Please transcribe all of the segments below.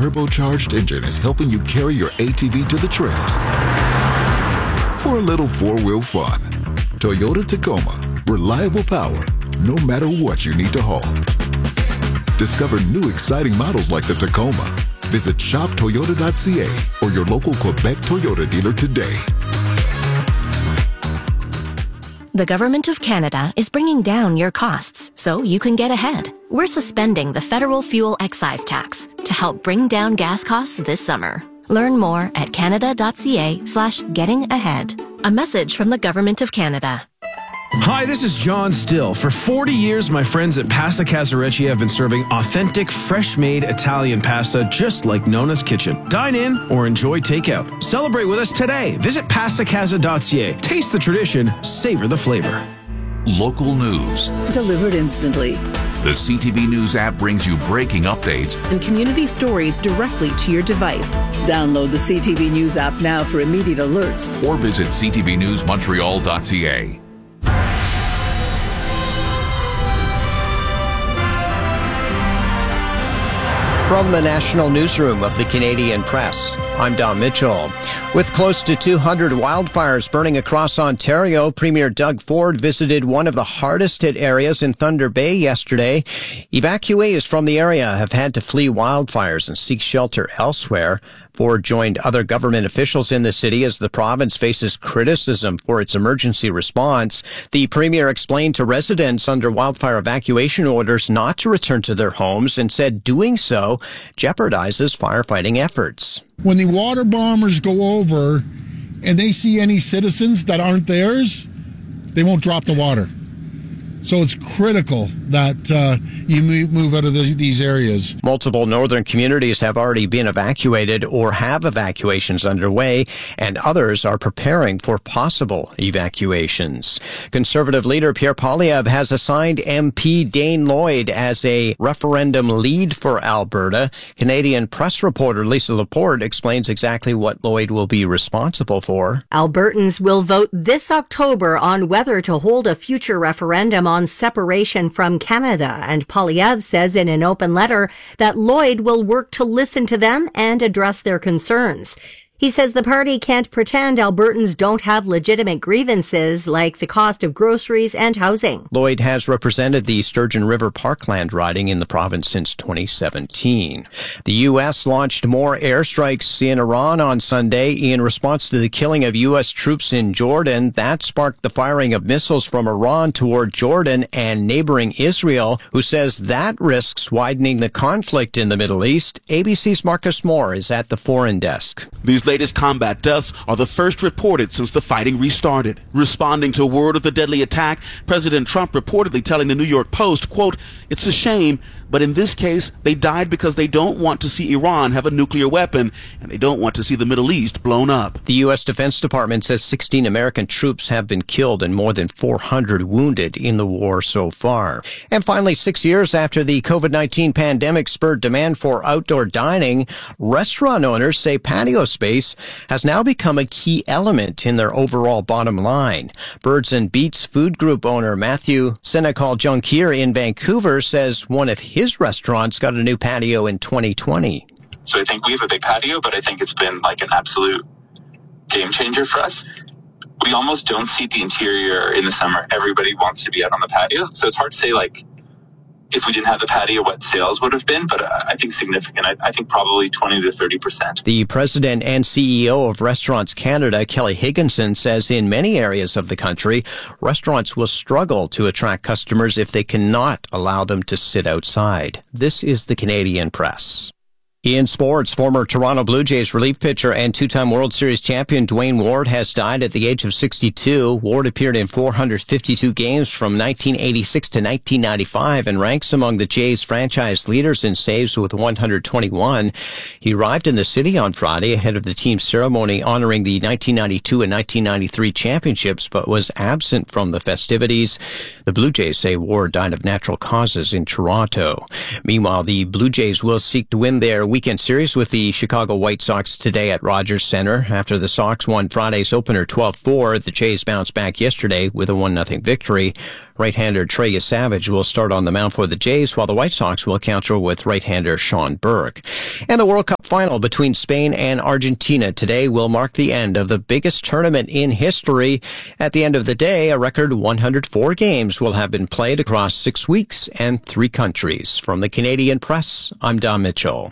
turbocharged engine is helping you carry your ATV to the trails for a little four-wheel fun. Toyota Tacoma. Reliable power, no matter what you need to haul. Discover new exciting models like the Tacoma. Visit shoptoyota.ca or your local Quebec Toyota dealer today. The Government of Canada is bringing down your costs so you can get ahead. We're suspending the federal fuel excise tax to help bring down gas costs this summer. Learn more at canada.ca/getting-ahead. A message from the Government of Canada. Hi, this is John Still. For 40 years, my friends at Pasta Casarecci have been serving authentic, fresh-made Italian pasta just like Nona's Kitchen. Dine in or enjoy takeout. Celebrate with us today. Visit pastacasa.ca. Taste the tradition, savor the flavor. Local news. Delivered instantly. The CTV News app brings you breaking updates and community stories directly to your device. Download the CTV News app now for immediate alerts. Or visit ctvnewsmontreal.ca. From the National Newsroom of the Canadian Press, I'm Don Mitchell. With close to 200 wildfires burning across Ontario, Premier Doug Ford visited one of the hardest hit areas in Thunder Bay yesterday. Evacuees from the area have had to flee wildfires and seek shelter elsewhere. Ford joined other government officials in the city as the province faces criticism for its emergency response. The premier explained to residents under wildfire evacuation orders not to return to their homes and said doing so jeopardizes firefighting efforts. When the water bombers go over and they see any citizens that aren't theirs, they won't drop the water. So it's critical that you move out of these areas. Multiple northern communities have already been evacuated or have evacuations underway, and others are preparing for possible evacuations. Conservative leader Pierre Poilievre has assigned MP Dane Lloyd as a referendum lead for Alberta. Canadian press reporter Lisa Laporte explains exactly what Lloyd will be responsible for. Albertans will vote this October on whether to hold a future referendum on separation from Canada, and Poilievre says in an open letter that Lloyd will work to listen to them and address their concerns. He says the party can't pretend Albertans don't have legitimate grievances like the cost of groceries and housing. Lloyd has represented the Sturgeon River Parkland riding in the province since 2017. The U.S. launched more airstrikes in Iran on Sunday in response to the killing of U.S. troops in Jordan. That sparked the firing of missiles from Iran toward Jordan and neighboring Israel, who says that risks widening the conflict in the Middle East. ABC's Marcus Moore is at the foreign desk. These latest combat deaths are the first reported since the fighting restarted. Responding to word of the deadly attack, President Trump reportedly telling the New York Post, quote, "It's a shame, but in this case, they died because they don't want to see Iran have a nuclear weapon, and they don't want to see the Middle East blown up." The U.S. Defense Department says 16 American troops have been killed and more than 400 wounded in the war so far. And finally, 6 years after the COVID-19 pandemic spurred demand for outdoor dining, restaurant owners say patio space has now become a key element in their overall bottom line. Birds and Beets food group owner Matthew Senecal-Jonquier in Vancouver says one of his restaurants got a new patio in 2020. So I think we have a big patio, but I think it's been like an absolute game changer for us. We almost don't seat the interior in the summer. Everybody wants to be out on the patio. So it's hard to say, like, if we didn't have the patio, what sales would have been, but I think significant. I think probably 20 to 30%. The president and CEO of Restaurants Canada, Kelly Higginson, says in many areas of the country, restaurants will struggle to attract customers if they cannot allow them to sit outside. This is the Canadian Press. In sports, former Toronto Blue Jays relief pitcher and two-time World Series champion Dwayne Ward has died at the age of 62. Ward appeared in 452 games from 1986 to 1995 and ranks among the Jays' franchise leaders in saves with 121. He arrived in the city on Friday ahead of the team's ceremony honoring the 1992 and 1993 championships, but was absent from the festivities. The Blue Jays say Ward died of natural causes in Toronto. Meanwhile, the Blue Jays will seek to win their weekend series with the Chicago White Sox today at Rogers Center. After the Sox won Friday's opener 12-4, the Jays bounced back yesterday with a 1-0 victory. Right-hander Trey Savage will start on the mound for the Jays, while the White Sox will counter with right-hander Sean Burke. And the World Cup final between Spain and Argentina today will mark the end of the biggest tournament in history. At the end of the day, a record 104 games will have been played across 6 weeks and 3 countries. From the Canadian Press, I'm Don Mitchell.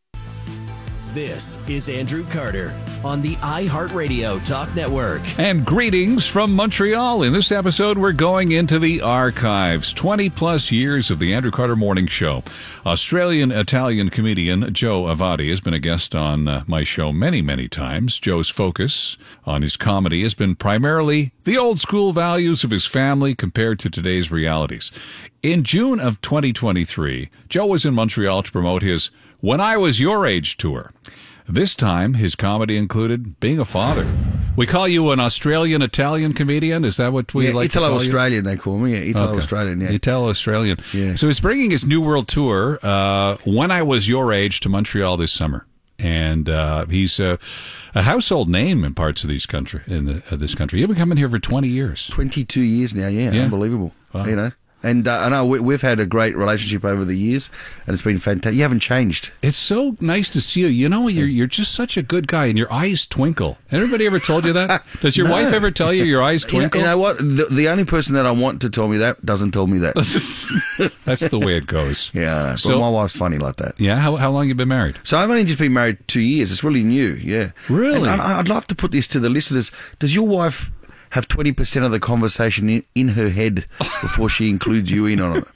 This is Andrew Carter on the iHeartRadio Talk Network. And greetings from Montreal. In this episode, we're going into the archives. 20-plus years of the Andrew Carter Morning Show. Australian-Italian comedian Joe Avati has been a guest on my show many, many times. Joe's focus on his comedy has been primarily the old-school values of his family compared to today's realities. In June of 2023, Joe was in Montreal to promote his When I Was Your Age tour. This time, his comedy included being a father. We call you an Australian-Italian comedian? Is that what we like to call you? Italo-Australian, they call me. Yeah, Italo-Australian, yeah. Italo-Australian. Yeah. So he's bringing his New World Tour, When I Was Your Age, to Montreal this summer. And he's a household name in parts of this country. You've been coming here for 20 years. 22 years now, yeah. Unbelievable. Wow. You know. And I know we've had a great relationship over the years, and it's been fantastic. You haven't changed. It's so nice to see you. You know, you're just such a good guy, and your eyes twinkle. Everybody ever told you that? Does your wife ever tell you your eyes twinkle? You know what? The only person that I want to tell me that doesn't tell me that. That's the way it goes. Yeah, but my wife's funny like that. Yeah? How long have you been married? So I've only just been married 2 years. It's really new, yeah. Really? And I'd love to put this to the listeners. Does your wife have 20% of the conversation in her head before she includes you in on it?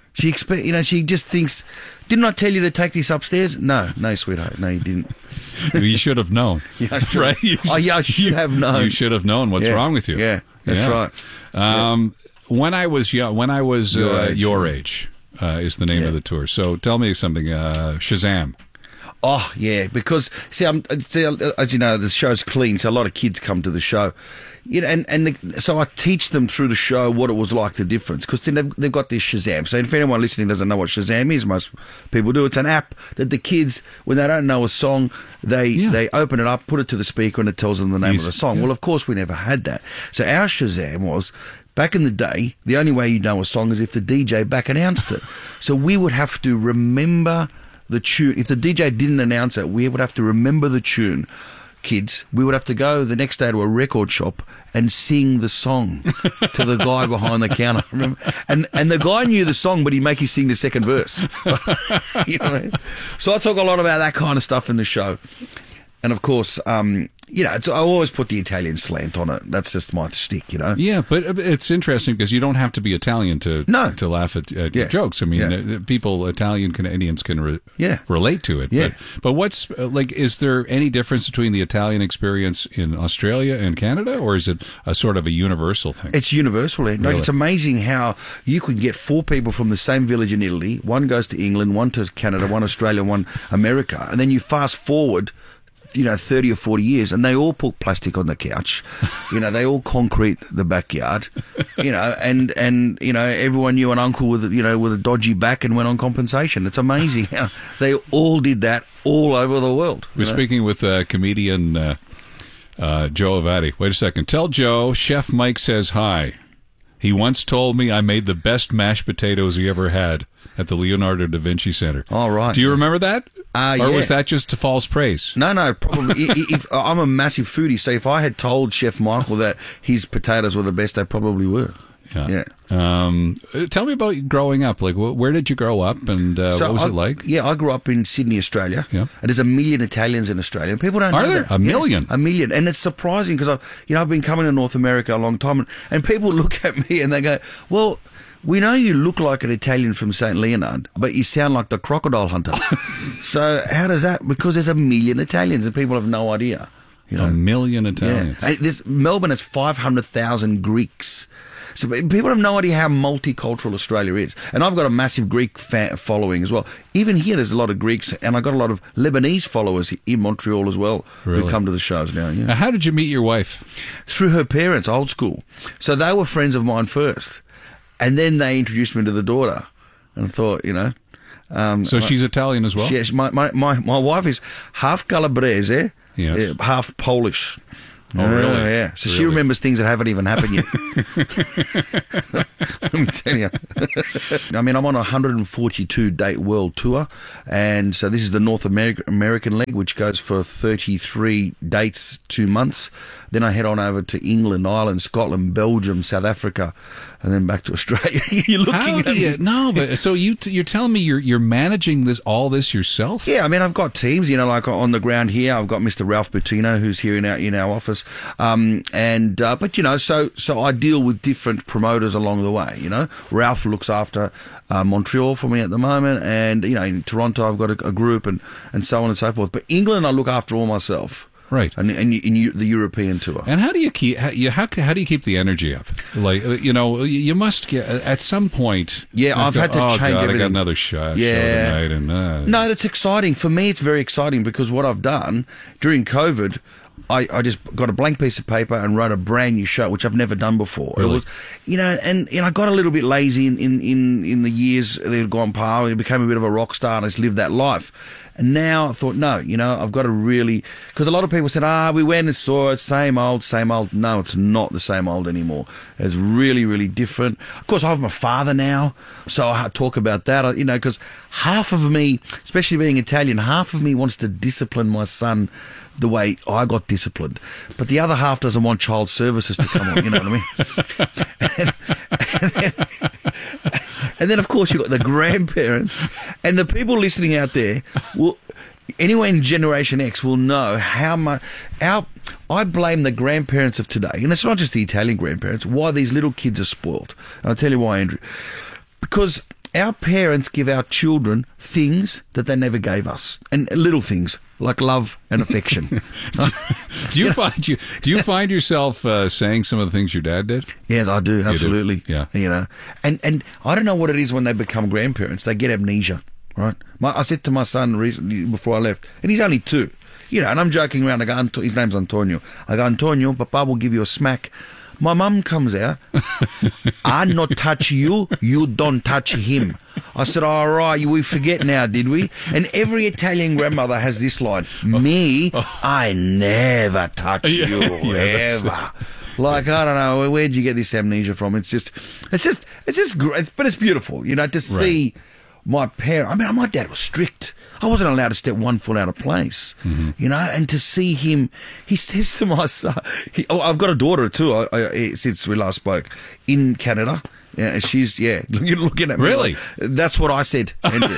She just thinks, didn't I tell you to take this upstairs? No, sweetheart. No, you didn't. You should have known. Yeah, right? I should have known. You should have known what's wrong with you. Yeah, that's right. When I was your age is the name of the tour. So tell me something. Shazam. Oh, yeah, because, as you know, the show's clean, so a lot of kids come to the show. You know, so I teach them through the show what it was like, the difference, because then they've got this Shazam. So if anyone listening doesn't know what Shazam is, most people do. It's an app that the kids, when they don't know a song, they open it up, put it to the speaker, and it tells them the name of the song. Yeah. Well, of course, we never had that. So our Shazam was, back in the day, the only way you'd know a song is if the DJ back announced it. So we would have to remember the tune. If the DJ didn't announce it, we would have to remember the tune. Kids, we would have to go the next day to a record shop and sing the song to the guy behind the counter. Remember? And the guy knew the song, but he'd make you sing the second verse. You know what I mean? So I talk a lot about that kind of stuff in the show. And of course, I always put the Italian slant on it. That's just my shtick, you know. Yeah, but it's interesting because you don't have to be Italian to laugh at your jokes. I mean, Italian Canadians can relate to it. Yeah. But what's is there any difference between the Italian experience in Australia and Canada, or is it a sort of a universal thing? It's universal. Ed. Really? It's amazing how you could get 4 people from the same village in Italy. One goes to England, one to Canada, one Australia, one America, and then you fast forward 30 or 40 years, and they all put plastic on the couch. They all concrete the backyard. And everyone knew an uncle with a dodgy back and went on compensation. It's amazing how they all did that all over the world. We're speaking with comedian Joe Avati. Wait a second. Tell Joe Chef Mike says hi. He once told me I made the best mashed potatoes he ever had at the Leonardo da Vinci Center. All right. Do you remember that? Or was that just a false praise? No, probably. If I'm a massive foodie, so if I had told Chef Michael that his potatoes were the best, they probably were. Yeah. Tell me about growing up. Like, where did you grow up, and what was it like? Yeah, I grew up in Sydney, Australia. Yeah. And there's 1 million Italians in Australia. And people don't know there? that. 1 million? Yeah, 1 million. And it's surprising because I've been coming to North America a long time, and people look at me and they go, well, we know you look like an Italian from St. Leonard, but you sound like the crocodile hunter. So how does that? Because there's 1 million Italians and people have no idea. 1 million Italians. Yeah. Melbourne has 500,000 Greeks. So people have no idea how multicultural Australia is. And I've got a massive Greek following as well. Even here there's a lot of Greeks, and I've got a lot of Lebanese followers in Montreal as well who come to the shows now. Yeah. Now, how did you meet your wife? Through her parents, old school. So they were friends of mine first. And then they introduced me to the daughter, and I thought, so she's Italian as well? Yes, my wife is half Calabrese, half Polish. Oh, really? Yeah. So she Really? remembers things that haven't even happened yet. Let me tell you. I mean, I'm on a 142-date world tour, and so this is the North American leg, which goes for 33 dates, 2 months. Then I head on over to England, Ireland, Scotland, Belgium, South Africa, and then back to Australia. You're looking How at do you? me. No, but so you're telling me you're managing all this yourself? Yeah, I mean, I've got teams, like on the ground here. I've got Mr. Ralph Bettino, who's here in our office, but so I deal with different promoters along the way. Ralph looks after Montreal for me at the moment, and in Toronto I've got a group, and so on and so forth. But England I look after all myself. Right, and in the European tour. And how do you keep how do you keep the energy up? Like you must get at some point. Yeah, I've had to change everything. I got another show tonight, and no, it's exciting for me. It's very exciting because what I've done during COVID, I just got a blank piece of paper and wrote a brand new show, which I've never done before. Really? It was, and I got a little bit lazy in the years that had gone past. I became a bit of a rock star and I just lived that life. And now I thought, no, I've got to really, because a lot of people said, we went and saw it, same old, same old. No, it's not the same old anymore. It's really, really different. Of course, I have my father now, so I talk about that, because half of me, especially being Italian, half of me wants to discipline my son the way I got disciplined. But the other half doesn't want child services to come on, you know what I mean? And then, of course, you've got the grandparents and the people listening out there. Anyone in Generation X will know how much I blame the grandparents of today, and it's not just the Italian grandparents, why these little kids are spoiled. And I'll tell you why, Andrew. Because our parents give our children things that they never gave us, and little things like love and affection. Do you find yourself saying some of the things your dad did? Yes, I do, absolutely. You do? Yeah. And I don't know what it is when they become grandparents. They get amnesia, right? I said to my son recently before I left, and he's only 2, and I'm joking around. I go, his name's Antonio. I go, Antonio, Papa will give you a smack. My mum comes out, I not touch you, you don't touch him. I said, all right, we forget now, did we? And every Italian grandmother has this line, me, I never touch you, ever. Like, I don't know, where'd you get this amnesia from? It's just great, but it's beautiful, to see my parents. I mean, my dad was strict. I wasn't allowed to step 1 foot out of place, and to see him, he says to my son, I've got a daughter too, since we last spoke, in Canada. Yeah, she's, you're looking at me. Really? Like, that's what I said, Andrew.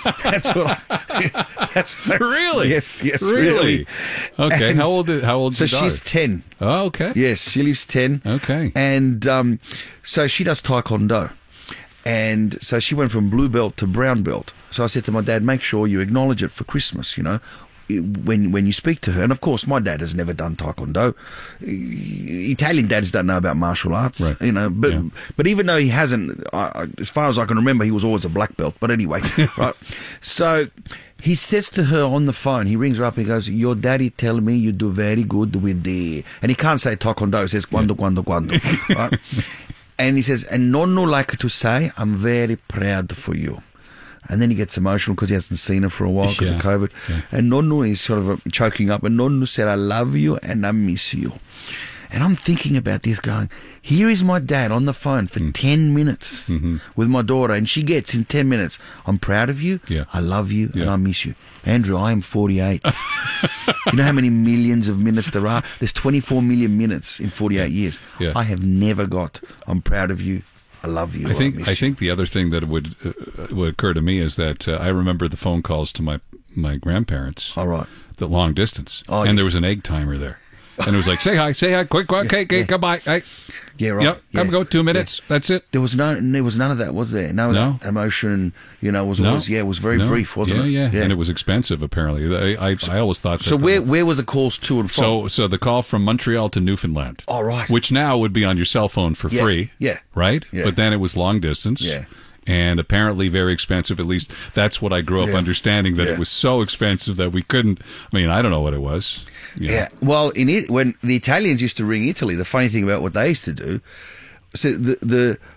Really? Yes, really. Okay, and how old is so your daughter? she's 10. Oh, okay. Yes, she lives 10. Okay. And so she does Taekwondo. And so she went from blue belt to brown belt. So I said to my dad, make sure you acknowledge it for Christmas, when you speak to her. And of course, my dad has never done Taekwondo. Italian dads don't know about martial arts, right. But even though he hasn't, as far as I can remember, he was always a black belt. But anyway, right. So he says to her on the phone, he rings her up, he goes, your daddy tell me you do very good with and he can't say Taekwondo, he says Guando, right? And he says, and Nonno like to say, I'm very proud for you. And then he gets emotional because he hasn't seen her for a while because of COVID. Yeah. And Nonno is sort of choking up. And Nonno said, I love you and I miss you. And I'm thinking about this going, here is my dad on the phone for 10 minutes with my daughter. And she gets in 10 minutes, I'm proud of you, I love you, and I miss you. Andrew, I am 48. You know how many millions of minutes there are? There's 24 million minutes in 48 years. Yeah. I have never got, I'm proud of you, I love you. I think the other thing that would occur to me is that I remember the phone calls to my grandparents. All right. The long distance. And there was an egg timer there. And it was like, say hi, quick, okay, goodbye. Hey. Yeah, right. Yep, come go, 2 minutes. Yeah. That's it. There was none of that, was there? No. Emotion, was always, it was very brief, wasn't it? Yeah, and it was expensive, apparently. I always thought that. So where were the calls to and from? So the call from Montreal to Newfoundland. All right. Which now would be on your cell phone for free. Yeah. Right? Yeah. But then it was long distance. Yeah. And apparently very expensive. At least that's what I grew up understanding, that it was so expensive that we couldn't. I mean, I don't know what it was. Yeah. Well, when the Italians used to ring Italy, the funny thing about what they used to do, so the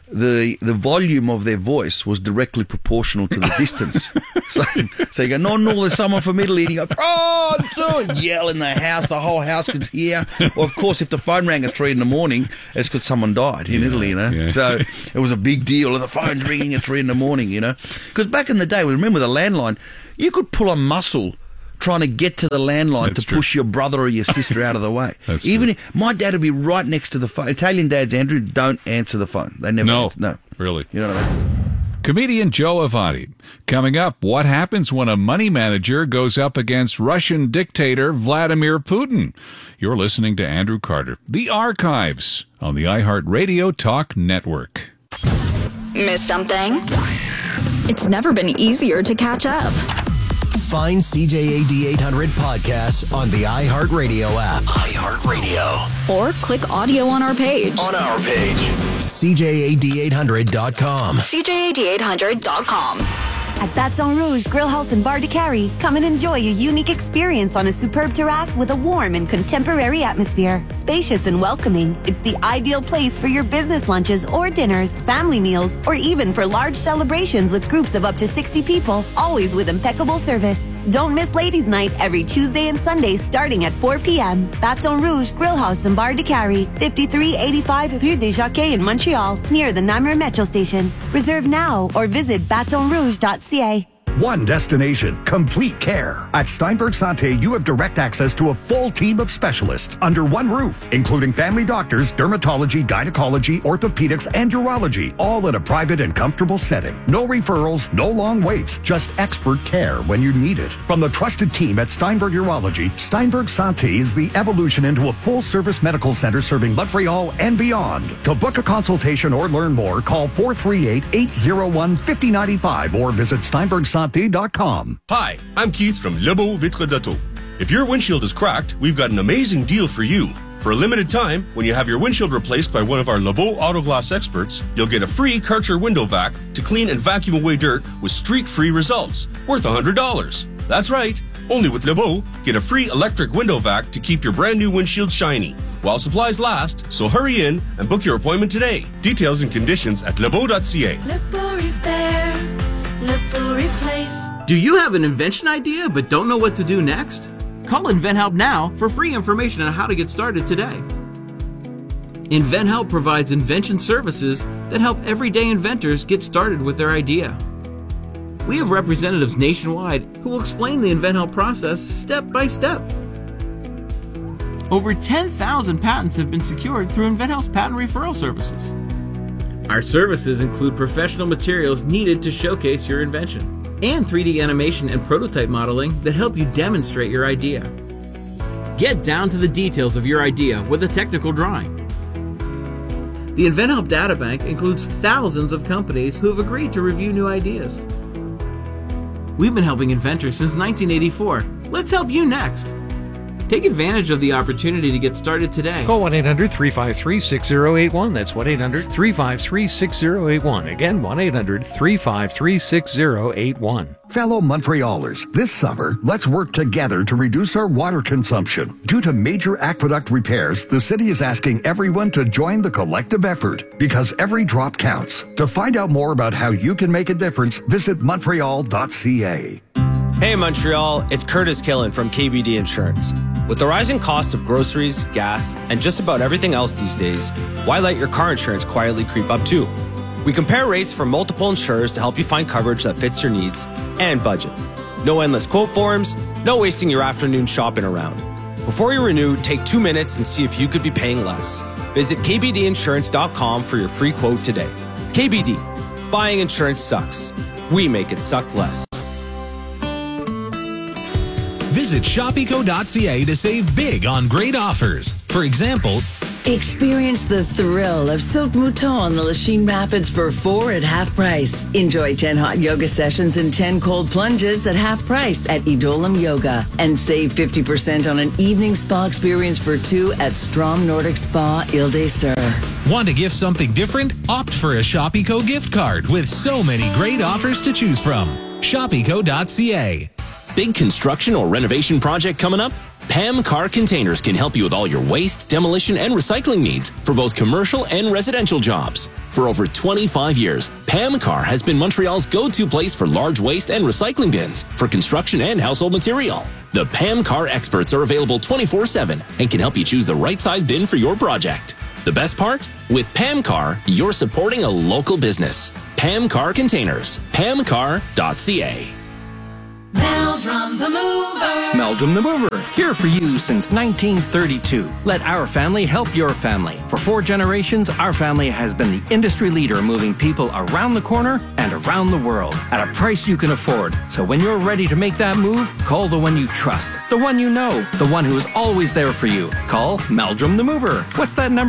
the volume of their voice was directly proportional to the distance. So you go, no, there's someone from Italy, and you go, oh, yell in the house, the whole house could hear. Or, of course, if the phone rang at 3 a.m, it's because someone died in Italy, Yeah. So it was a big deal, and the phone's ringing at 3 a.m, Because back in the day, remember the landline, you could pull a muscle trying to get to the landline to push your brother or your sister out of the way. Even my dad would be right next to the phone. Italian dads, Andrew, don't answer the phone. They never answer. No. Really? You know what I mean? Comedian Joe Avanti. Coming up, what happens when a money manager goes up against Russian dictator Vladimir Putin? You're listening to Andrew Carter. The Archives on the iHeartRadio Talk Network. Miss something? It's never been easier to catch up. Find CJAD 800 podcasts on the iHeartRadio app. iHeartRadio. Or click audio on our page. CJAD800.com. CJAD800.com. At Baton Rouge Grill House and Bar de Cary, come and enjoy a unique experience on a superb terrace with a warm and contemporary atmosphere. Spacious and welcoming, it's the ideal place for your business lunches or dinners, family meals, or even for large celebrations with groups of up to 60 people, always with impeccable service. Don't miss Ladies' Night every Tuesday and Sunday starting at 4 p.m. Baton Rouge Grill House and Bar de Cary, 5385 Rue des Jacquets in Montreal, near the Namur Metro Station. Reserve now or visit batonrouge.ca. One destination, complete care. At Steinberg Santé, you have direct access to a full team of specialists under one roof, including family doctors, dermatology, gynecology, orthopedics, and urology, all in a private and comfortable setting. No referrals, no long waits, just expert care when you need it. From the trusted team at Steinberg Urology, Steinberg Santé is the evolution into a full-service medical center serving Montreal and beyond. To book a consultation or learn more, call 438-801-5095 or visit steinbergsanté.com. Hi, I'm Keith from Lebeau Vitre d'Auto. If your windshield is cracked, we've got an amazing deal for you. For a limited time, when you have your windshield replaced by one of our Lebeau Auto Glass experts, you'll get a free Karcher window vac to clean and vacuum away dirt with streak-free results, worth $100. That's right. Only with Lebeau, get a free electric window vac to keep your brand new windshield shiny while supplies last, so hurry in and book your appointment today. Details and conditions at lebeau.ca. Lebeau Repair, Lebeau Replace. Do you have an invention idea but don't know what to do next? Call InventHelp now for free information on how to get started today. InventHelp provides invention services that help everyday inventors get started with their idea. We have representatives nationwide who will explain the InventHelp process step by step. Over 10,000 patents have been secured through InventHelp's patent referral services. Our services include professional materials needed to showcase your invention, and 3D animation and prototype modeling that help you demonstrate your idea. Get down to the details of your idea with a technical drawing. The InventHelp Databank includes thousands of companies who have agreed to review new ideas. We've been helping inventors since 1984. Let's help you next. Take advantage of the opportunity to get started today. Call 1-800-353-6081. That's 1-800-353-6081. Again, 1-800-353-6081. Fellow Montrealers, this summer, let's work together to reduce our water consumption. Due to major aqueduct repairs, the city is asking everyone to join the collective effort because every drop counts. To find out more about how you can make a difference, visit montreal.ca. Hey Montreal, it's Curtis Killen from KBD Insurance. With the rising cost of groceries, gas, and just about everything else these days, why let your car insurance quietly creep up too? We compare rates from multiple insurers to help you find coverage that fits your needs and budget. No endless quote forms, no wasting your afternoon shopping around. Before you renew, take 2 minutes and see if you could be paying less. Visit kbdinsurance.com for your free quote today. KBD, buying insurance sucks. We make it suck less. Visit shopeco.ca to save big on great offers. For example, experience the thrill of Saut Mouton on the Lachine Rapids for 4 at half price. Enjoy 10 hot yoga sessions and 10 cold plunges at half price at Idolam Yoga. And save 50% on an evening spa experience for 2 at Strom Nordic Spa Ile des Sœurs. Want to gift something different? Opt for a Shopeco gift card with so many great offers to choose from. Shopeco.ca. big construction or renovation project coming up? Pam Car Containers can help you with all your waste, demolition, and recycling needs for both commercial and residential jobs. For over 25 years, Pam Car has been Montreal's go-to place for large waste and recycling bins for construction and household material. The Pam Car experts are available 24/7 and can help you choose the right size bin for your project. The best part? With Pam Car, you're supporting a local business. Pam Car Containers. PamCar.ca. Meldrum the Mover. Meldrum the Mover, here for you since 1932. Let our family help your family. For 4 generations, our family has been the industry leader moving people around the corner and around the world at a price you can afford. So when you're ready to make that move, call the one you trust, the one you know, the one who is always there for you. Call Meldrum the Mover. What's that number?